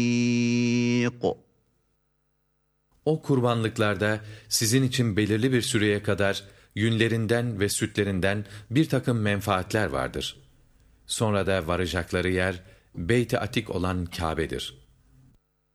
O kurbanlıklarda sizin için belirli bir süreye kadar yünlerinden ve sütlerinden bir takım menfaatler vardır. Sonra da varacakları yer Beyt-i Atik olan Kâbe'dir.